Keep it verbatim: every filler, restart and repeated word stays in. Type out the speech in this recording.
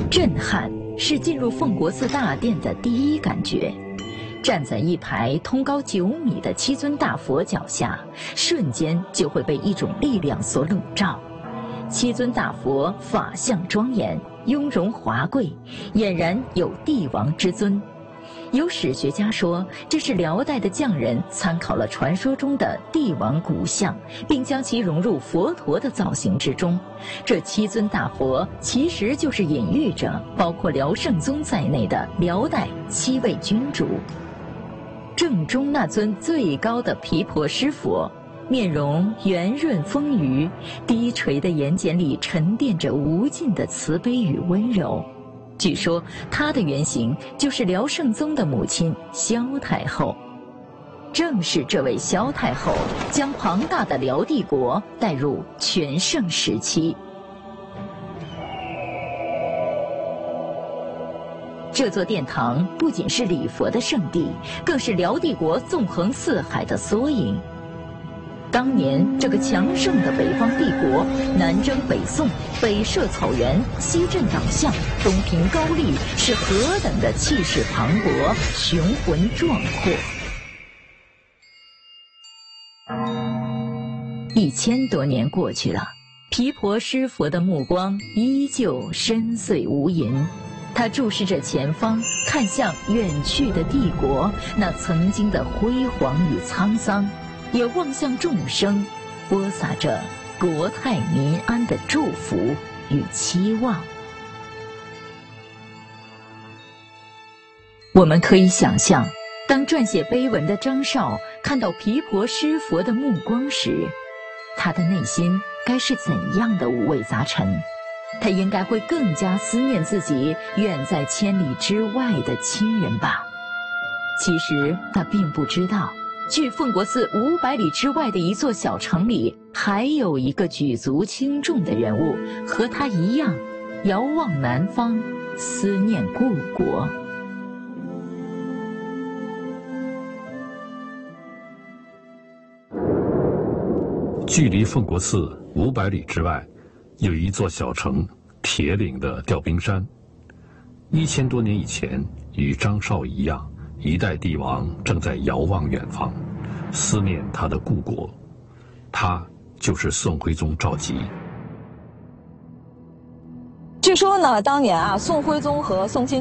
震撼是进入奉国寺大殿的第一感觉。站在一排通高九米的七尊大佛脚下，瞬间就会被一种力量所笼罩。七尊大佛法相庄严，雍容华贵，俨然有帝王之尊。有史学家说，这是辽代的匠人参考了传说中的帝王骨像，并将其融入佛陀的造型之中。这七尊大佛其实就是隐喻着包括辽圣宗在内的辽代七位君主。正中那尊最高的毗婆尸佛，面容圆润丰腴，低垂的眼睑里沉淀着无尽的慈悲与温柔。据说他的原型就是辽圣宗的母亲萧太后。正是这位萧太后将庞大的辽帝国带入全盛时期。这座殿堂不仅是礼佛的圣地，更是辽帝国纵横四海的缩影。当年这个强盛的北方帝国，南征北宋，北涉草原，西镇党项，东平高丽，是何等的气势磅礴，雄浑壮阔。一千多年过去了，毗婆尸佛的目光依旧深邃无垠，他注视着前方，看向远去的帝国，那曾经的辉煌与沧桑，也望向众生，播撒着国泰民安的祝福与期望。我们可以想象，当撰写碑文的张绍看到毗婆尸佛的目光时，他的内心该是怎样的五味杂陈？他应该会更加思念自己远在千里之外的亲人吧。其实他并不知道，距奉国寺五百里之外的一座小城里，还有一个举足轻重的人物，和他一样，遥望南方，思念故国。 距离奉国寺五百里之外，有一座小城铁岭的吊冰山。一千多年以前，与张绍一样，一代帝王正在遥望远方，思念他的故国。他就是宋徽宗赵佶。 据说呢，当年啊，宋徽宗和宋钦